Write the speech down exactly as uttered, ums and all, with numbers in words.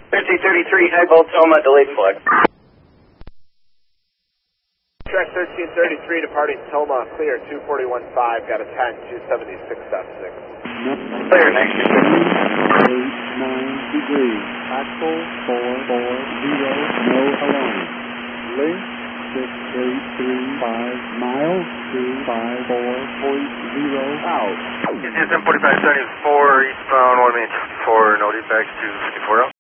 thirteen thirty-three, high volt Toma, delayed flight. Track thirteen thirty-three, departing Toma, clear, two forty-one point five, got a ten, two seventy-six point six. Clear, next. eight, nine degrees, axle four four zero, no alarm. Link six eight three five miles, two five four point zero out. East ten forty-five seventy-four, eastbound one main fifty-four, no defects, two fifty-four out.